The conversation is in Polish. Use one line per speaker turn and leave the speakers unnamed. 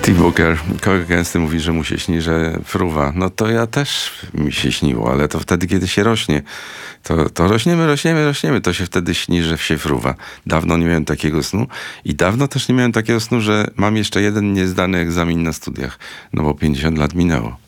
Steve Booker, kolega gęsty, mówi, że mu się śni, że fruwa. No to ja też mi się śniło, ale to wtedy, kiedy się rośnie. To rośniemy. To się wtedy śni, że się fruwa. Dawno nie miałem takiego snu i dawno też nie miałem takiego snu, że mam jeszcze jeden niezdany egzamin na studiach. No bo 50 lat minęło.